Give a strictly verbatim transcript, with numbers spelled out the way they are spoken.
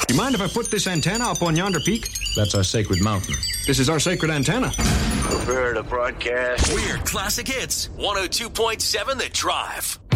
You mind if I put this antenna up on yonder peak? That's our sacred mountain. This is our sacred antenna. Prepare to broadcast. We're Classic Hits, one oh two point seven The Drive.